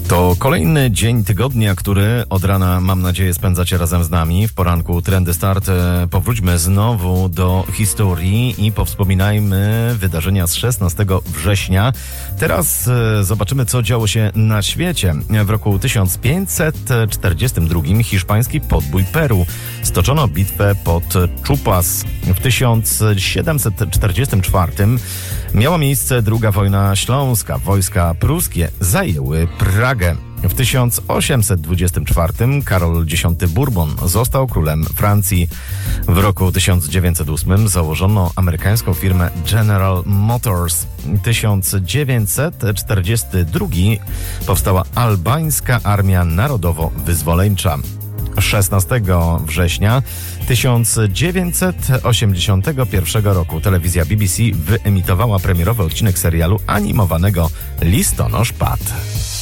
To kolejny dzień tygodnia, który od rana, mam nadzieję, spędzacie razem z nami. W poranku Trendy Start powróćmy znowu do historii i powspominajmy wydarzenia z 16 września. Teraz zobaczymy, co działo się na świecie. W roku 1542 hiszpański podbój Peru. Stoczono bitwę pod Chupas. W 1744 miała miejsce II wojna śląska. Wojska pruskie zajęły Pragę. W 1824 Karol X Bourbon został królem Francji. W roku 1908 założono amerykańską firmę General Motors. 1942 powstała Albańska Armia Narodowo-Wyzwoleńcza. 16 września 1981 roku telewizja BBC wyemitowała premierowy odcinek serialu animowanego Listonosz Pat.